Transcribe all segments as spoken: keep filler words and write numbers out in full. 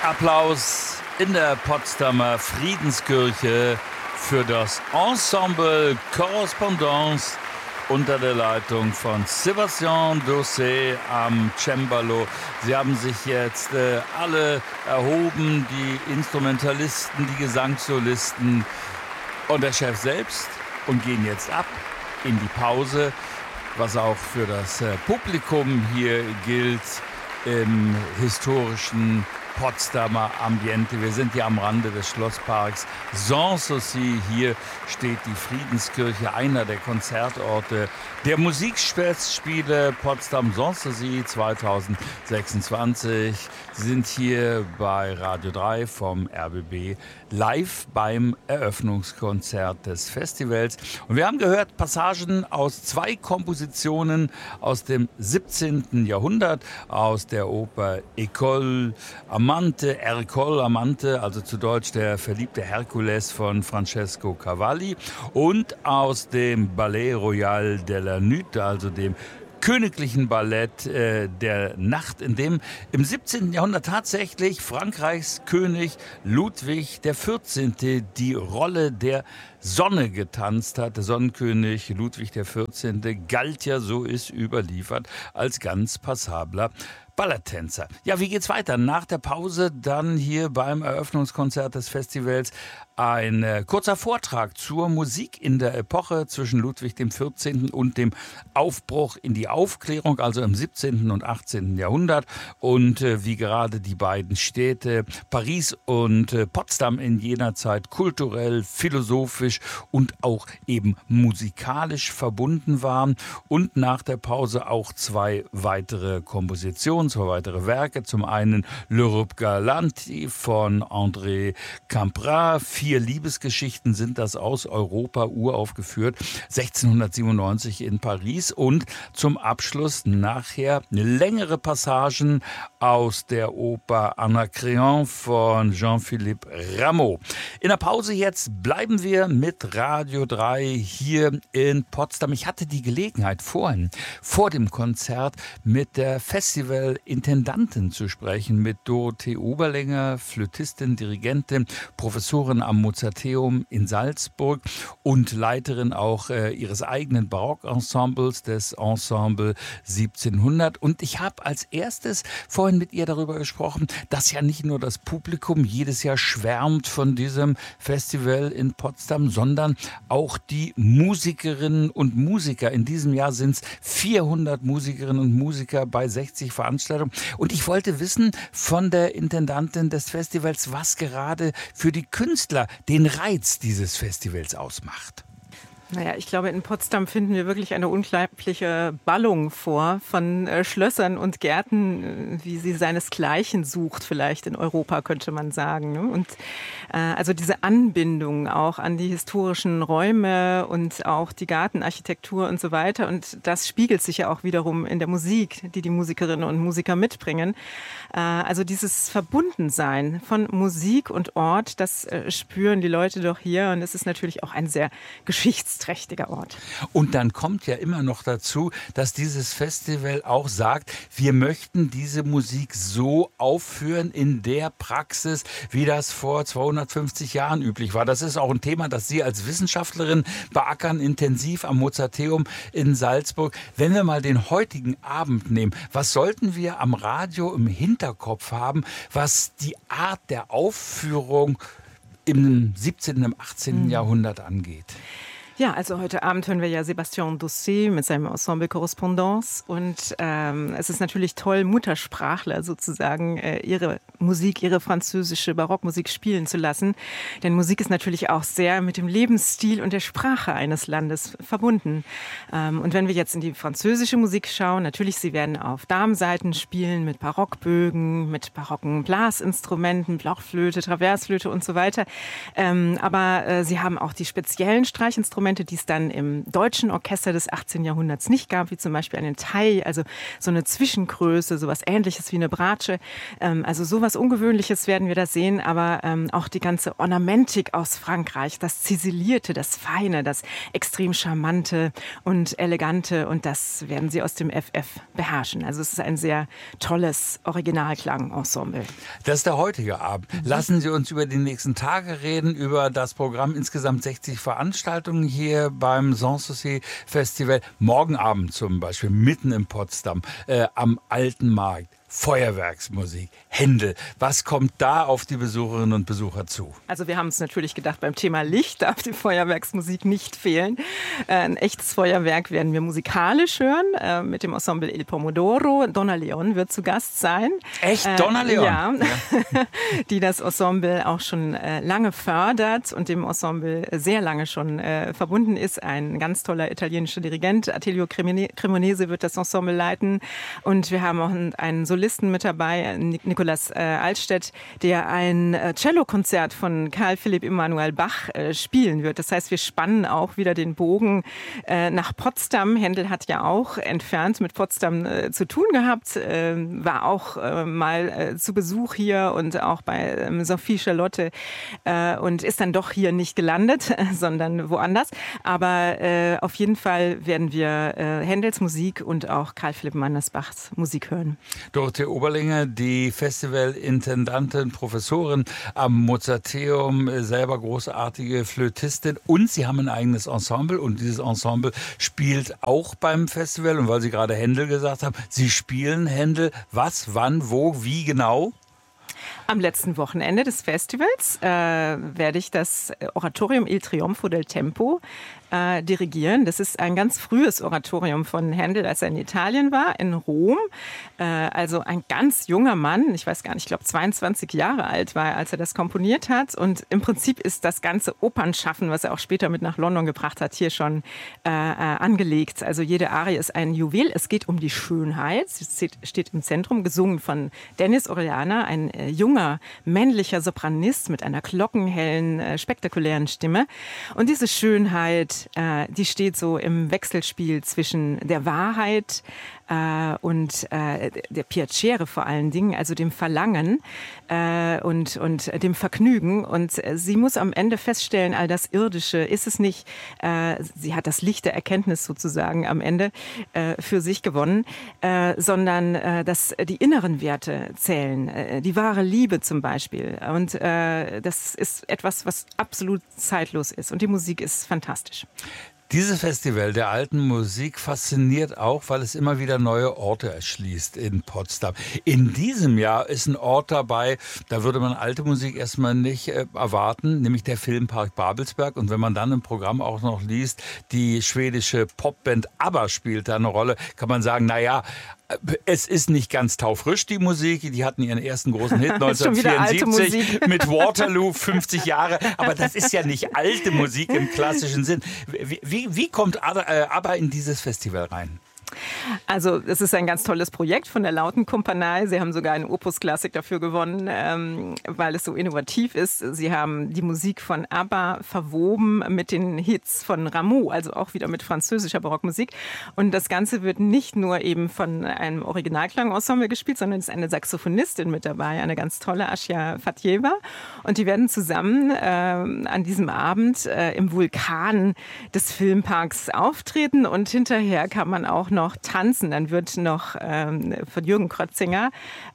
Applaus in der Potsdamer Friedenskirche für das Ensemble Correspondance unter der Leitung von Sébastien Dossé am Cembalo. Sie haben sich jetzt äh, alle erhoben, die Instrumentalisten, die Gesangssolisten und der Chef selbst, und gehen jetzt ab in die Pause, was auch für das äh, Publikum hier gilt im historischen Potsdamer Ambiente. Wir sind hier am Rande des Schlossparks Sanssouci. Hier steht die Friedenskirche, einer der Konzertorte der Musikfestspiele Potsdam Sanssouci zwanzig sechsundzwanzig. Sie sind hier bei Radio drei vom R B B live beim Eröffnungskonzert des Festivals. Und wir haben gehört Passagen aus zwei Kompositionen aus dem siebzehnten Jahrhundert, aus der Oper École Amante, Ercole Amante, also zu Deutsch der verliebte Herkules von Francesco Cavalli, und aus dem Ballet Royal de la Nuit, also dem königlichen Ballett äh, der Nacht, in dem im siebzehnten Jahrhundert tatsächlich Frankreichs König Ludwig der vierzehnte die Rolle der Sonne getanzt hat. Der Sonnenkönig Ludwig der vierzehnte galt ja, so ist überliefert, als ganz passabler Balletttänzer. Ja, wie geht's weiter? Nach der Pause dann hier beim Eröffnungskonzert des Festivals ein äh, kurzer Vortrag zur Musik in der Epoche zwischen Ludwig dem vierzehnten und dem Aufbruch in die Aufklärung, also im siebzehnten und achtzehnten Jahrhundert, und äh, wie gerade die beiden Städte Paris und äh, Potsdam in jener Zeit kulturell, philosophisch und auch eben musikalisch verbunden waren, und nach der Pause auch zwei weitere Kompositionen, zwei weitere Werke. Zum einen L'Europe Galante von André Campra. Vier Liebesgeschichten sind das aus Europa, uraufgeführt, sechzehnhundertsiebenundneunzig in Paris. Und zum Abschluss nachher längere Passagen aus der Oper Anacreon von Jean-Philippe Rameau. In der Pause jetzt bleiben wir mit Radio drei hier in Potsdam. Ich hatte die Gelegenheit vorhin, vor dem Konzert, mit der Festivalintendantin zu sprechen, mit Dorothee Oberlänger, Flötistin, Dirigentin, Professorin am Mozarteum in Salzburg und Leiterin auch äh, ihres eigenen Barockensembles, des Ensemble siebzehnhundert. Und ich habe als erstes vorhin mit ihr darüber gesprochen, dass ja nicht nur das Publikum jedes Jahr schwärmt von diesem Festival in Potsdam, sondern auch die Musikerinnen und Musiker. In diesem Jahr sind es vierhundert Musikerinnen und Musiker bei sechzig Veranstaltungen. Und ich wollte wissen von der Intendantin des Festivals, was gerade für die Künstler den Reiz dieses Festivals ausmacht. Naja, ich glaube, in Potsdam finden wir wirklich eine unglaubliche Ballung vor von äh, Schlössern und Gärten, äh, wie sie seinesgleichen sucht, vielleicht in Europa, könnte man sagen. Ne? Und äh, also diese Anbindung auch an die historischen Räume und auch die Gartenarchitektur und so weiter. Und das spiegelt sich ja auch wiederum in der Musik, die die Musikerinnen und Musiker mitbringen. Äh, also dieses Verbundensein von Musik und Ort, das äh, spüren die Leute doch hier. Und es ist natürlich auch ein sehr geschichtsträchtiger Ort. Und dann kommt ja immer noch dazu, dass dieses Festival auch sagt, wir möchten diese Musik so aufführen in der Praxis, wie das vor zweihundertfünfzig Jahren üblich war. Das ist auch ein Thema, das Sie als Wissenschaftlerin beackern, intensiv am Mozarteum in Salzburg. Wenn wir mal den heutigen Abend nehmen, was sollten wir am Radio im Hinterkopf haben, was die Art der Aufführung im siebzehnten und achtzehnten Mhm. Jahrhundert angeht? Ja, also heute Abend hören wir ja Sébastien Dossé mit seinem Ensemble Correspondance, und ähm, es ist natürlich toll, Muttersprachler sozusagen äh, ihre Musik, ihre französische Barockmusik spielen zu lassen, denn Musik ist natürlich auch sehr mit dem Lebensstil und der Sprache eines Landes verbunden. Ähm, und wenn wir jetzt in die französische Musik schauen, natürlich, sie werden auf Darmsaiten spielen mit Barockbögen, mit barocken Blasinstrumenten, Blockflöte, Traversflöte und so weiter, ähm, aber äh, sie haben auch die speziellen Streichinstrumente, die es dann im deutschen Orchester des achtzehnten Jahrhunderts nicht gab, wie zum Beispiel einen Tai, also so eine Zwischengröße, sowas Ähnliches wie eine Bratsche. Ähm, also sowas etwas Ungewöhnliches werden wir da sehen, aber ähm, auch die ganze Ornamentik aus Frankreich, das Ziselierte, das Feine, das extrem Charmante und Elegante, und das werden sie aus dem F F beherrschen. Also es ist ein sehr tolles Originalklangensemble. Das ist der heutige Abend. Mhm. Lassen Sie uns über die nächsten Tage reden, über das Programm. Insgesamt sechzig Veranstaltungen hier beim Sanssouci Festival. Morgen Abend zum Beispiel, mitten in Potsdam, äh, am Alten Markt. Feuerwerksmusik, Händel. Was kommt da auf die Besucherinnen und Besucher zu? Also wir haben uns natürlich gedacht, beim Thema Licht darf die Feuerwerksmusik nicht fehlen. Ein echtes Feuerwerk werden wir musikalisch hören mit dem Ensemble Il Pomodoro. Donna Leon wird zu Gast sein. Echt? Donna Leon? Äh, ja, ja. Die das Ensemble auch schon lange fördert und dem Ensemble sehr lange schon äh, verbunden ist. Ein ganz toller italienischer Dirigent, Attilio Cremonese, wird das Ensemble leiten. Und wir haben auch einen Solisten mit dabei, Nikolaus äh, Altstedt, der ein äh, Cellokonzert von Karl Philipp Emanuel Bach äh, spielen wird. Das heißt, wir spannen auch wieder den Bogen äh, nach Potsdam. Händel hat ja auch entfernt mit Potsdam äh, zu tun gehabt, äh, war auch äh, mal äh, zu Besuch hier und auch bei ähm, Sophie Charlotte äh, und ist dann doch hier nicht gelandet, sondern woanders. Aber äh, auf jeden Fall werden wir äh, Händels Musik und auch Karl Philipp Emanuel Bachs Musik hören. Dorothee Oberlinger, die Festivalintendantin, Professorin am Mozarteum, selber großartige Flötistin, und Sie haben ein eigenes Ensemble, und dieses Ensemble spielt auch beim Festival. Und weil Sie gerade Händel gesagt haben, Sie spielen Händel. Was, wann, wo, wie genau? Am letzten Wochenende des Festivals äh, werde ich das Oratorium Il Trionfo del Tempo äh, dirigieren. Das ist ein ganz frühes Oratorium von Händel, als er in Italien war, in Rom. Äh, also ein ganz junger Mann, ich weiß gar nicht, ich glaube zweiundzwanzig Jahre alt war er, als er das komponiert hat. Und im Prinzip ist das ganze Opernschaffen, was er auch später mit nach London gebracht hat, hier schon äh, angelegt. Also jede Arie ist ein Juwel. Es geht um die Schönheit. Sie steht im Zentrum, gesungen von Dennis Orellana, ein äh, junger, männlicher Sopranist mit einer glockenhellen, äh, spektakulären Stimme. Und diese Schönheit, äh, die steht so im Wechselspiel zwischen der Wahrheit äh, und äh, der Piacere vor allen Dingen, also dem Verlangen äh, und, und dem Vergnügen. Und äh, sie muss am Ende feststellen, all das Irdische ist es nicht. Äh, sie hat das Licht der Erkenntnis sozusagen am Ende äh, für sich gewonnen, äh, sondern äh, dass die inneren Werte zählen, äh, die wahre Liebe zum Beispiel. Und äh, das ist etwas, was absolut zeitlos ist. Und die Musik ist fantastisch. Dieses Festival der alten Musik fasziniert auch, weil es immer wieder neue Orte erschließt in Potsdam. In diesem Jahr ist ein Ort dabei, da würde man alte Musik erstmal nicht äh, erwarten, nämlich der Filmpark Babelsberg. Und wenn man dann im Programm auch noch liest, die schwedische Popband ABBA spielt da eine Rolle, kann man sagen, naja, es ist nicht ganz taufrisch, die Musik. Die hatten ihren ersten großen Hit neunzehnhundertvierundsiebzig mit Waterloo, fünfzig Jahre. Aber das ist ja nicht alte Musik im klassischen Sinn. Wie, wie, wie kommt ABBA in dieses Festival rein? Also es ist ein ganz tolles Projekt von der Lautenkompanie. Sie haben sogar einen Opus Classic dafür gewonnen, ähm, weil es so innovativ ist. Sie haben die Musik von ABBA verwoben mit den Hits von Rameau, also auch wieder mit französischer Barockmusik. Und das Ganze wird nicht nur eben von einem Originalklangensemble gespielt, sondern es ist eine Saxophonistin mit dabei, eine ganz tolle Asja Fatjeva. Und die werden zusammen äh, an diesem Abend äh, im Vulkan des Filmparks auftreten, und hinterher kann man auch noch tanzen. Dann wird noch ähm, von Jürgen Krötzinger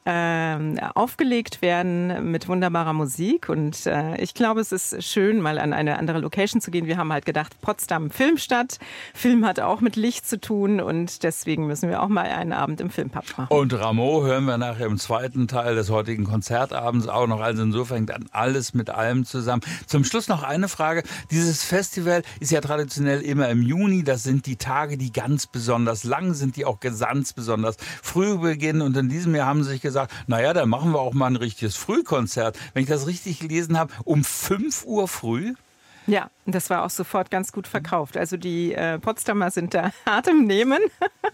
ähm, aufgelegt werden mit wunderbarer Musik. Und äh, ich glaube, es ist schön, mal an eine andere Location zu gehen. Wir haben halt gedacht, Potsdam Filmstadt. Film hat auch mit Licht zu tun, und deswegen müssen wir auch mal einen Abend im Filmpub machen. Und Rameau hören wir nachher im zweiten Teil des heutigen Konzertabends auch noch. Also insofern dann alles mit allem zusammen. Zum Schluss noch eine Frage. Dieses Festival ist ja traditionell immer im Juni. Das sind die Tage, die ganz besonders lang sind, die auch ganz besonders früh beginnen. Und in diesem Jahr haben sie sich gesagt, naja, dann machen wir auch mal ein richtiges Frühkonzert. Wenn ich das richtig gelesen habe, um fünf Uhr früh? Ja, das war auch sofort ganz gut verkauft. Also die äh, Potsdamer sind da hart im Nehmen.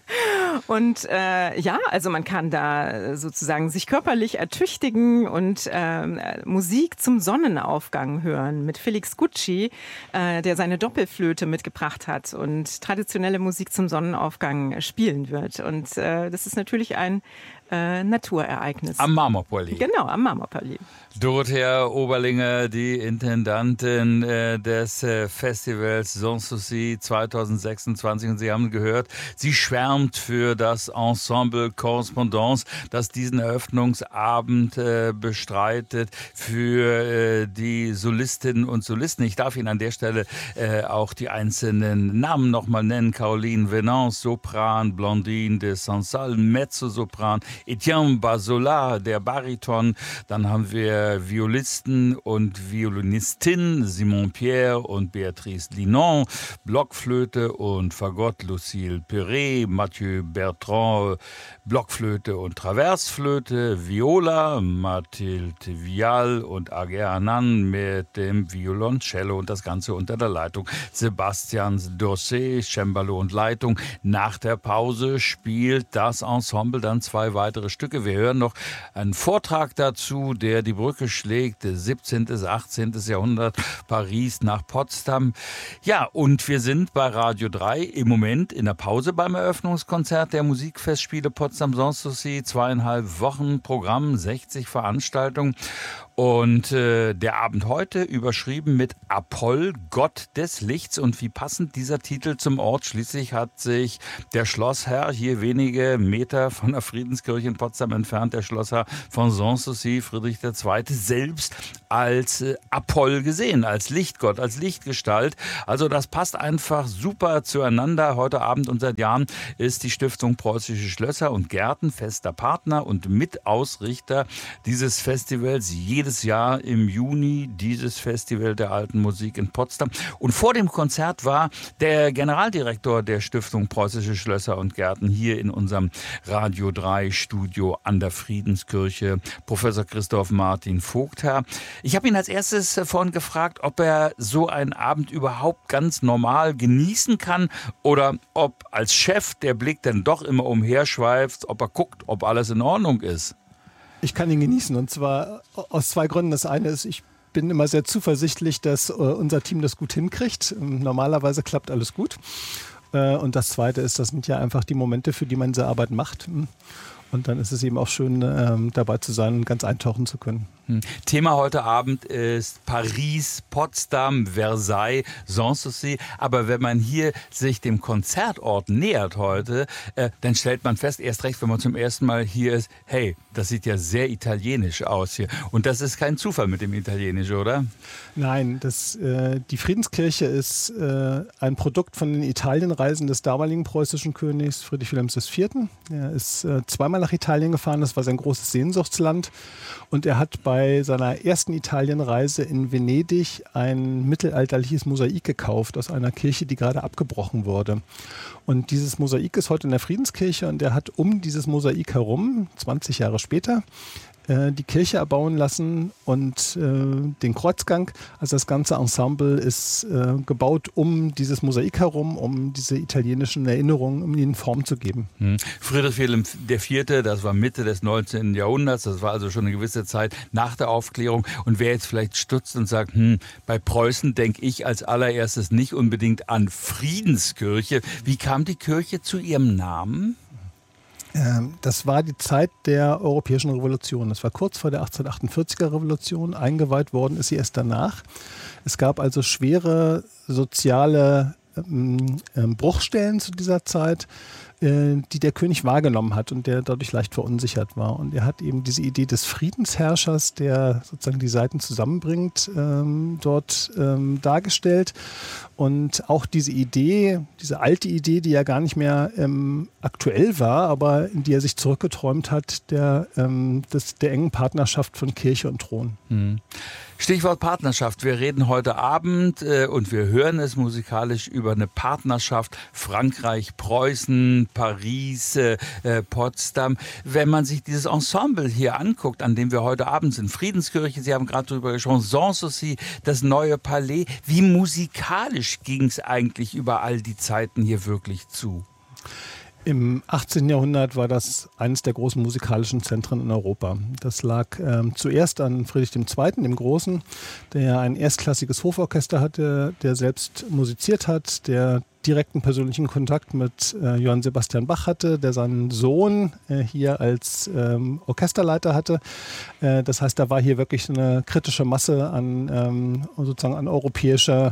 Und äh, ja, also man kann da sozusagen sich körperlich ertüchtigen und äh, Musik zum Sonnenaufgang hören mit Felix Gucci, äh, der seine Doppelflöte mitgebracht hat und traditionelle Musik zum Sonnenaufgang spielen wird. Und äh, das ist natürlich ein äh, Naturereignis. Am Marmorpalais. Genau, am Marmorpalais. Dorothea Oberlinger, die Intendantin äh, des äh, Festivals Sanssouci zwanzig sechsundzwanzig. Und Sie haben gehört, sie schwärmt für das Ensemble Correspondance, das diesen Eröffnungsabend äh, bestreitet, für äh, die Solistinnen und Solisten. Ich darf Ihnen an der Stelle äh, auch die einzelnen Namen nochmal nennen. Caroline Venance, Sopran, Blondine de Sansal, Mezzosopran, Etienne Basola, der Bariton. Dann haben wir Violisten und Violinistin, Simon Pierre und Béatrice Linon, Blockflöte und Fagott, Lucille Perret, Mathieu Bertrand, Blockflöte und Traversflöte, Viola, Mathilde Vial und Ager Anan mit dem Violoncello und das Ganze unter der Leitung Sebastian Dossé, Cembalo und Leitung. Nach der Pause spielt das Ensemble dann zwei weitere Stücke. Wir hören noch einen Vortrag dazu, der die Brücke schlägt, siebzehnten. achtzehnten. Jahrhundert, Paris nach Potsdam. Ja, und wir sind bei Radio drei im Moment in der Pause beim Eröffnungskonzert der Musikfestspiele Potsdam Sanssouci. Zweieinhalb Wochen Programm, sechzig Veranstaltungen. Und äh, der Abend heute überschrieben mit Apoll, Gott des Lichts. Und wie passend dieser Titel zum Ort. Schließlich hat sich der Schlossherr hier wenige Meter von der Friedenskirche in Potsdam entfernt, der Schlossherr von Sanssouci, Friedrich der Zweite, selbst als äh, Apoll gesehen, als Lichtgott, als Lichtgestalt. Also das passt einfach super zueinander. Heute Abend und seit Jahren ist die Stiftung Preußische Schlösser und Gärten fester Partner und Mitausrichter dieses Festivals. Jedes Jahr im Juni dieses Festival der alten Musik in Potsdam. Und vor dem Konzert war der Generaldirektor der Stiftung Preußische Schlösser und Gärten hier in unserem Radio drei Studio an der Friedenskirche, Professor Christoph Martin Vogtherr. Ich habe ihn als erstes vorhin gefragt, ob er so einen Abend überhaupt ganz normal genießen kann oder ob als Chef der Blick dann doch immer umherschweift, ob er guckt, ob alles in Ordnung ist. Ich kann ihn genießen, und zwar aus zwei Gründen. Das eine ist, ich bin immer sehr zuversichtlich, dass äh, unser Team das gut hinkriegt. Normalerweise klappt alles gut. Äh, und das zweite ist, das sind ja einfach die Momente, für die man diese Arbeit macht. Und dann ist es eben auch schön, ähm, dabei zu sein und ganz eintauchen zu können. Thema heute Abend ist Paris, Potsdam, Versailles, Sanssouci. Aber wenn man hier sich dem Konzertort nähert heute, äh, dann stellt man fest, erst recht, wenn man zum ersten Mal hier ist, hey, das sieht ja sehr italienisch aus hier. Und das ist kein Zufall mit dem Italienisch, oder? Nein, das, äh, die Friedenskirche ist äh, ein Produkt von den Italienreisen des damaligen preußischen Königs Friedrich Wilhelms der Vierte. Er ist äh, zweimal nach Italien gefahren, das war sein großes Sehnsuchtsland. Und er hat bei seiner ersten Italienreise in Venedig ein mittelalterliches Mosaik gekauft aus einer Kirche, die gerade abgebrochen wurde. Und dieses Mosaik ist heute in der Friedenskirche, und er hat um dieses Mosaik herum, zwanzig Jahre später, die Kirche erbauen lassen und äh, den Kreuzgang. Also das ganze Ensemble ist äh, gebaut um dieses Mosaik herum, um diese italienischen Erinnerungen, um ihnen Form zu geben. Hm. Friedrich Wilhelm der Vierte, das war Mitte des neunzehnten. Jahrhunderts, das war also schon eine gewisse Zeit nach der Aufklärung. Und wer jetzt vielleicht stutzt und sagt, hm, bei Preußen denke ich als allererstes nicht unbedingt an Friedenskirche. Wie kam die Kirche zu ihrem Namen? Das war die Zeit der Europäischen Revolution. Das war kurz vor der achtzehnhundertachtundvierziger Revolution. Eingeweiht worden ist sie erst danach. Es gab also schwere soziale ähm, Bruchstellen zu dieser Zeit, äh, die der König wahrgenommen hat und der dadurch leicht verunsichert war. Und er hat eben diese Idee des Friedensherrschers, der sozusagen die Seiten zusammenbringt, ähm, dort ähm, dargestellt. Und auch diese Idee, diese alte Idee, die ja gar nicht mehr ähm, aktuell war, aber in die er sich zurückgeträumt hat, der, ähm, des, der engen Partnerschaft von Kirche und Thron. Hm. Stichwort Partnerschaft. Wir reden heute Abend äh, und wir hören es musikalisch über eine Partnerschaft Frankreich, Preußen, Paris, äh, Potsdam. Wenn man sich dieses Ensemble hier anguckt, an dem wir heute Abend sind, Friedenskirche, Sie haben gerade darüber gesprochen, Sanssouci, das neue Palais, wie musikalisch ging es eigentlich über all die Zeiten hier wirklich zu? Im achtzehnten. Jahrhundert war das eines der großen musikalischen Zentren in Europa. Das lag ähm, zuerst an Friedrich der Zweite., dem Großen, der ein erstklassiges Hoforchester hatte, der selbst musiziert hat, der direkten persönlichen Kontakt mit äh, Johann Sebastian Bach hatte, der seinen Sohn äh, hier als ähm, Orchesterleiter hatte. Äh, das heißt, da war hier wirklich eine kritische Masse an ähm, sozusagen an europäischer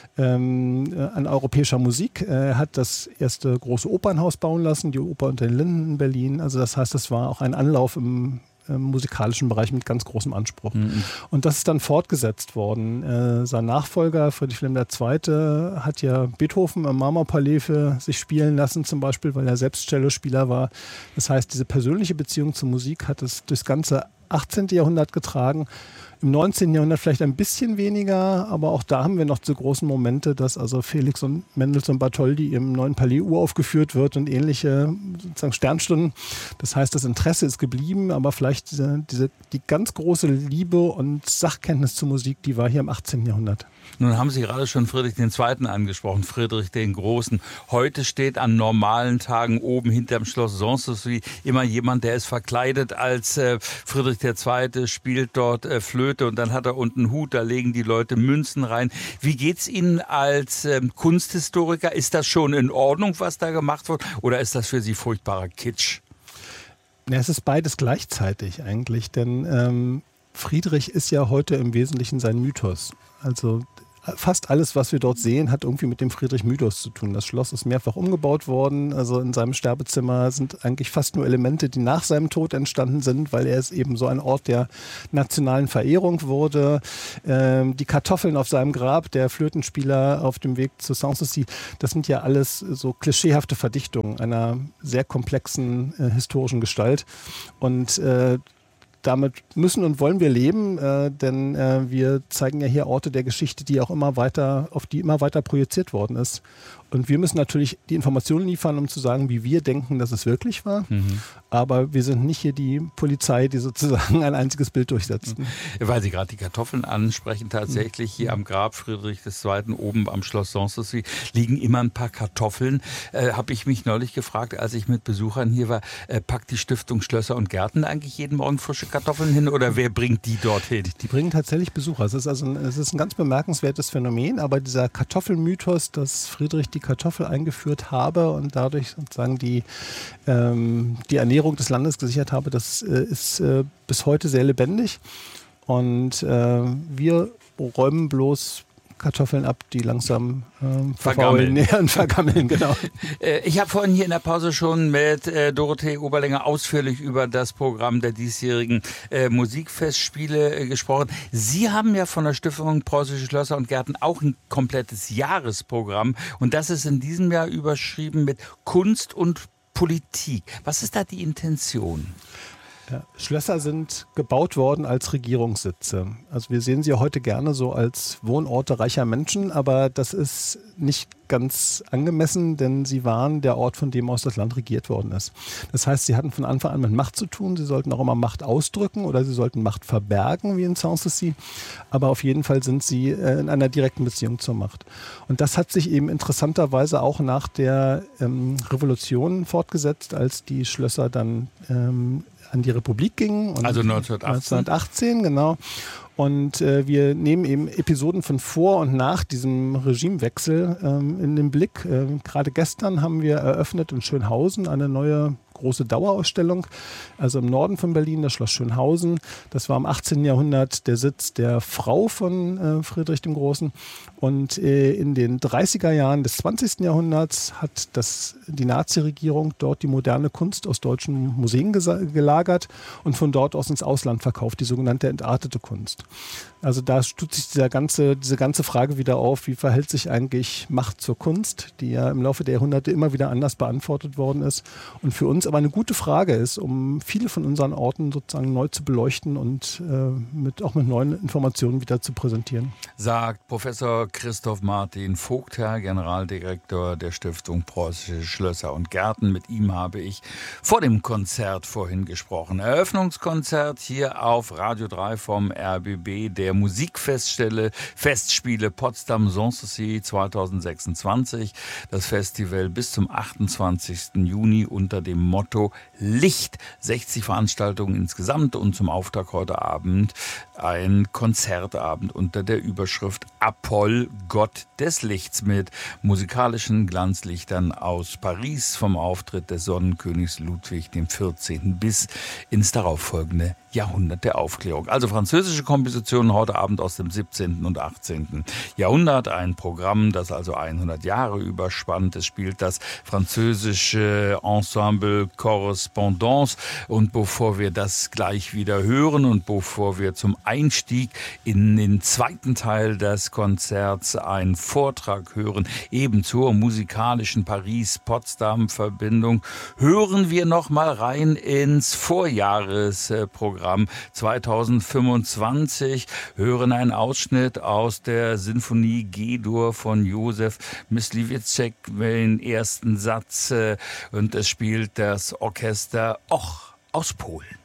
ähm, äh, an europäischer Musik. Er hat das erste große Opernhaus bauen lassen, die Oper unter den Linden in Berlin. Also das heißt, das war auch ein Anlauf im im musikalischen Bereich mit ganz großem Anspruch. Mhm. Und das ist dann fortgesetzt worden. Äh, sein Nachfolger, Friedrich Wilhelm der Zweite., hat ja Beethoven im Marmorpalais für sich spielen lassen, zum Beispiel, weil er selbst Cellospieler war. Das heißt, diese persönliche Beziehung zur Musik hat es durchs ganze achtzehnten. Jahrhundert getragen. Im neunzehnten. Jahrhundert vielleicht ein bisschen weniger, aber auch da haben wir noch so großen Momente, dass also Felix und Mendelssohn Bartholdy im Neuen Palais uraufgeführt wird und ähnliche sozusagen Sternstunden. Das heißt, das Interesse ist geblieben, aber vielleicht diese, diese, die ganz große Liebe und Sachkenntnis zur Musik, die war hier im achtzehnten. Jahrhundert. Nun haben Sie gerade schon Friedrich den Zweiten angesprochen, Friedrich den Großen. Heute steht an normalen Tagen oben hinterm Schloss Sanssouci immer jemand, der ist verkleidet als äh, Friedrich der Zweite., spielt dort äh, Flöte und dann hat er unten einen Hut, da legen die Leute Münzen rein. Wie geht's Ihnen als ähm, Kunsthistoriker? Ist das schon in Ordnung, was da gemacht wird, oder ist das für Sie furchtbarer Kitsch? Ja, es ist beides gleichzeitig eigentlich, denn ähm, Friedrich ist ja heute im Wesentlichen sein Mythos. Also fast alles, was wir dort sehen, hat irgendwie mit dem Friedrich-Mythos zu tun. Das Schloss ist mehrfach umgebaut worden. Also in seinem Sterbezimmer sind eigentlich fast nur Elemente, die nach seinem Tod entstanden sind, weil er ist eben so ein Ort der nationalen Verehrung wurde. Ähm, die Kartoffeln auf seinem Grab, der Flötenspieler auf dem Weg zu Sanssouci, das sind ja alles so klischeehafte Verdichtungen einer sehr komplexen äh, historischen Gestalt. Und äh, damit müssen und wollen wir leben, äh, denn äh, wir zeigen ja hier Orte der Geschichte, die auch immer weiter, auf die immer weiter projiziert worden ist. Und wir müssen natürlich die Informationen liefern, um zu sagen, wie wir denken, dass es wirklich war. Mhm. Aber wir sind nicht hier die Polizei, die sozusagen ein einziges Bild durchsetzt. Mhm. Weil Sie gerade die Kartoffeln ansprechen, tatsächlich hier am Grab Friedrich der Zweite. oben am Schloss Sanssouci liegen immer ein paar Kartoffeln. Äh, habe ich mich neulich gefragt, als ich mit Besuchern hier war, äh, packt die Stiftung Schlösser und Gärten eigentlich jeden Morgen frische Kartoffeln hin oder wer bringt die dorthin? Die bringen tatsächlich Besucher. Es ist also ein, es ist ein ganz bemerkenswertes Phänomen, aber dieser Kartoffelmythos, dass Friedrich die Kartoffel eingeführt habe und dadurch sozusagen die, ähm, die Ernährung des Landes gesichert habe, das äh, ist äh, bis heute sehr lebendig. Und äh, wir räumen bloß Kartoffeln ab, die langsam ähm, vergammeln. Ja, vergammeln, genau. Ich habe vorhin hier in der Pause schon mit äh, Dorothee Oberlänger ausführlich über das Programm der diesjährigen äh, Musikfestspiele äh, gesprochen. Sie haben ja von der Stiftung Preußische Schlösser und Gärten auch ein komplettes Jahresprogramm und das ist in diesem Jahr überschrieben mit Kunst und Politik. Was ist da die Intention? Ja, Schlösser sind gebaut worden als Regierungssitze. Also wir sehen sie heute gerne so als Wohnorte reicher Menschen, aber das ist nicht ganz angemessen, denn sie waren der Ort, von dem aus das Land regiert worden ist. Das heißt, sie hatten von Anfang an mit Macht zu tun. Sie sollten auch immer Macht ausdrücken oder sie sollten Macht verbergen, wie in Sanssouci. Aber auf jeden Fall sind sie äh, in einer direkten Beziehung zur Macht. Und das hat sich eben interessanterweise auch nach der ähm, Revolution fortgesetzt, als die Schlösser dann ähm, an die Republik gingen. Und also neunzehnhundertachtzehn. neunzehnhundertachtzehn, genau. Und äh, wir nehmen eben Episoden von vor und nach diesem Regimewechsel ähm, in den Blick. Äh, gerade gestern haben wir eröffnet in Schönhausen eine neue große Dauerausstellung, also im Norden von Berlin, das Schloss Schönhausen. Das war im achtzehnten. Jahrhundert der Sitz der Frau von äh, Friedrich dem Großen. Und äh, in den dreißiger Jahren des zwanzigsten. Jahrhunderts hat das, die Nazi-Regierung dort die moderne Kunst aus deutschen Museen gelagert und von dort aus ins Ausland verkauft, die sogenannte entartete Kunst. Also da tut sich dieser ganze, diese ganze Frage wieder auf, wie verhält sich eigentlich Macht zur Kunst, die ja im Laufe der Jahrhunderte immer wieder anders beantwortet worden ist und für uns aber eine gute Frage ist, um viele von unseren Orten sozusagen neu zu beleuchten und äh, mit, auch mit neuen Informationen wieder zu präsentieren. Sagt Professor Christoph Martin Vogtherr, Generaldirektor der Stiftung Preußische Schlösser und Gärten. Mit ihm habe ich vor dem Konzert vorhin gesprochen. Eröffnungskonzert hier auf Radio drei vom R B B, der Musikfeststelle Festspiele Potsdam Sanssouci zweitausendsechsundzwanzig. Das Festival bis zum achtundzwanzigsten Juni unter dem Motto Licht. sechzig Veranstaltungen insgesamt und zum Auftakt heute Abend ein Konzertabend unter der Überschrift Apoll, Gott des Lichts, mit musikalischen Glanzlichtern aus Paris vom Auftritt des Sonnenkönigs Ludwig dem vierzehnten bis ins darauffolgende Jahrhundert der Aufklärung. Also französische Kompositionen heute Abend aus dem siebzehnten und achtzehnten Jahrhundert. Ein Programm, das also hundert Jahre überspannt. Es spielt das französische Ensemble Correspondance. Und bevor wir das gleich wieder hören und bevor wir zum Einstieg in den zweiten Teil des Konzerts einen Vortrag hören, eben zur musikalischen Paris-Potsdam-Verbindung, hören wir noch mal rein ins Vorjahresprogramm zweitausendfünfundzwanzig, hören einen Ausschnitt aus der Sinfonie G-Dur von Josef Myslivecek, den ersten Satz, und es spielt das Orchester Och aus Polen.